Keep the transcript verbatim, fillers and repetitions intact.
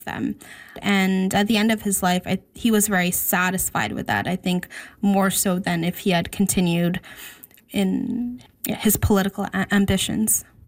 them. And at the end of his life, I, he was very satisfied with that, I think, more so than if he had continued in his political a- ambitions.